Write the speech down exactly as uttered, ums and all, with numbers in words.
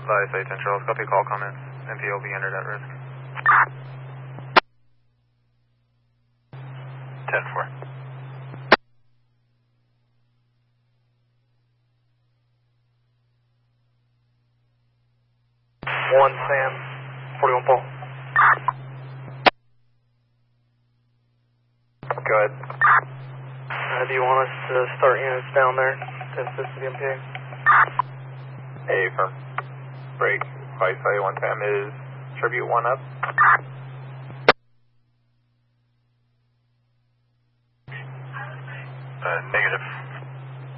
Vice eight ten Charles, copy call comments. M P will be entered at risk. ten four. One Sam, forty-one Paul. Go ahead. Uh, do you want us to start units down there to assist the M P A? A firm. Break. Vice eight one Sam is tribute one up. Uh, negative.